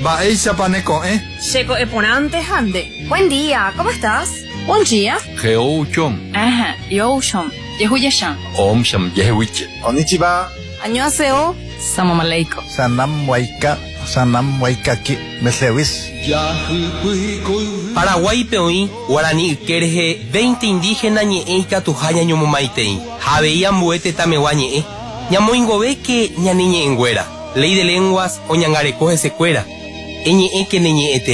Va ella paneco, Checo eponante hande. Buen día, ¿cómo estás? Buen día. Geouchom. Ajá, yoshom. Yehuyashan. Omsham yehuiche. Konnichiwa. Annyeonghaseyo. Salam aleikum. Sanam waikaki mesewis. Paraguay peoí, guaraní kerje 20 indígenas ñe'eika tuhaña ñomomaitei. Javeía muete tamewa ñe'e. Ñamoingove que ñaniñe engüera. Ley de lenguas o ñangarecoge secuera. Eñe'e que neñe'ete.